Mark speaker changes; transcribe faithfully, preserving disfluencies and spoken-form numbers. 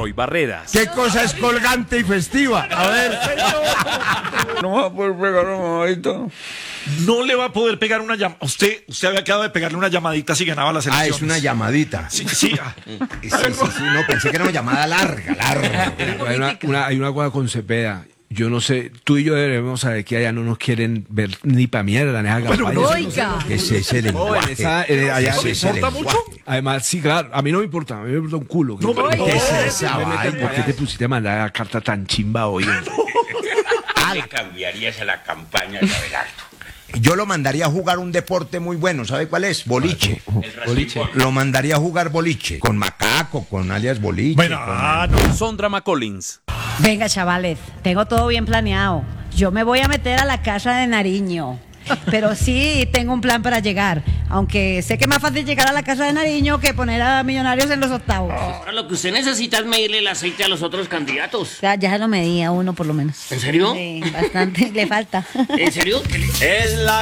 Speaker 1: Roy Barreras.
Speaker 2: ¿Qué cosa es colgante y festiva? A ver.
Speaker 3: No va a poder pegar una mamadita.
Speaker 4: No le va a poder pegar una llamada. Usted, usted había quedado de pegarle una llamadita si ganaba las
Speaker 2: Ah,
Speaker 4: elecciones.
Speaker 2: es una llamadita.
Speaker 4: Sí, sí. ah.
Speaker 2: Sí, sí, sí, no, pensé que era una llamada larga, larga.
Speaker 5: Hay una, una- hay una cosa con Cepeda. Yo no sé, tú y yo debemos saber que allá no nos quieren ver ni pa' mierda en esa campaña.
Speaker 6: Oiga.
Speaker 2: Ese es el
Speaker 5: No, en
Speaker 2: lenguaje.
Speaker 5: esa- en- allá-
Speaker 2: Ese es el
Speaker 4: ¿Importa
Speaker 2: lenguaje.
Speaker 4: mucho?
Speaker 5: Además, sí, claro, a mí no me importa, a mí me importa un culo.
Speaker 4: No, pero-
Speaker 2: ¿Qué es esa
Speaker 5: Me meten,
Speaker 2: vaina?
Speaker 5: ¿Por qué te pusiste a mandar la carta tan chimba hoy?
Speaker 7: ¿Qué cambiarías a la campaña de Abelardo?
Speaker 2: Yo lo mandaría a jugar un deporte muy bueno, ¿sabe cuál es? Boliche.
Speaker 7: El boliche.
Speaker 2: Lo mandaría a jugar boliche. Con Macaco, con alias Boliche.
Speaker 4: Bueno,
Speaker 2: con-
Speaker 4: ah, no.
Speaker 1: Sondra McCollins.
Speaker 6: Venga, chavales, tengo todo bien planeado. Yo me voy a meter a la casa de Nariño. Pero sí tengo un plan para llegar. Aunque sé que es más fácil llegar a la casa de Nariño que poner a Millonarios en los octavos.
Speaker 8: Ahora lo que usted necesita es medirle el aceite a los otros candidatos.
Speaker 6: Ya, ya lo medía uno por lo menos.
Speaker 8: ¿En serio?
Speaker 6: Sí, bastante, le falta.
Speaker 8: ¿En serio?
Speaker 1: Es la